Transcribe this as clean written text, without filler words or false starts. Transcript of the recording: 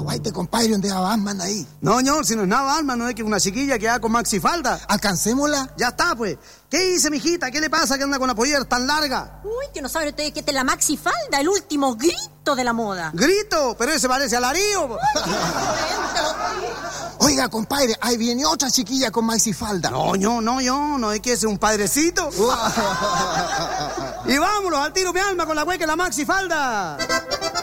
Guaite, compadre, ¿dónde va Batman ahí? No, ñor, si no es nada Batman, no es que una chiquilla que va con maxifalda. ¿Alcancémosla? Ya está, pues. ¿Qué dice, mijita? ¿Qué le pasa que anda con la pollera tan larga? Uy, que no saben ustedes que esta es la maxifalda, el último grito de la moda. ¡Grito! Pero ese parece alarío. Oiga, compadre, ahí viene otra chiquilla con maxifalda. No, es que ese es un padrecito. Y vámonos, al tiro mi alma con la güey que la maxifalda.